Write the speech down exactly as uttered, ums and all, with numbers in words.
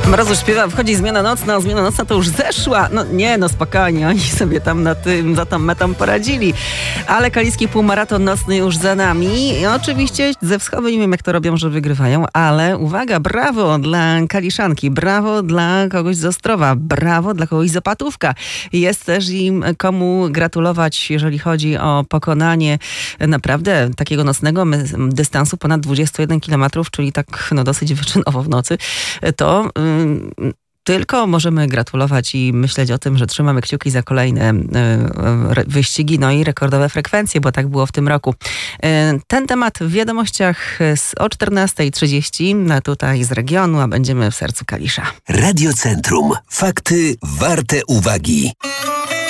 Mrozu śpiewa, wchodzi zmiana nocna, zmiana nocna to już zeszła. No nie, no spokojnie, oni sobie tam na tym, za tą metą poradzili. Ale kaliski półmaraton nocny już za nami. I oczywiście ze wschodu nie wiem, jak to robią, że wygrywają, ale uwaga, brawo dla Kaliszanki, brawo dla kogoś z Ostrowa, brawo dla kogoś z Opatówka. Jest też im komu gratulować, jeżeli chodzi o pokonanie naprawdę takiego nocnego dystansu ponad dwadzieścia jeden kilometrów, czyli tak no, dosyć wyczynowo w nocy. To tylko możemy gratulować i myśleć o tym, że trzymamy kciuki za kolejne wyścigi, no i rekordowe frekwencje, bo tak było w tym roku. Ten temat w wiadomościach o czternasta trzydzieści, tutaj z regionu, a będziemy w sercu Kalisza. Radio Centrum. Fakty warte uwagi.